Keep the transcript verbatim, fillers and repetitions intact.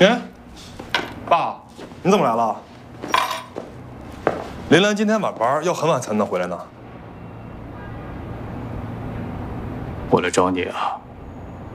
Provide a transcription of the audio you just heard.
哎，爸，你怎么来了？林兰今天晚班，要很晚才能回来呢。 我来找你啊，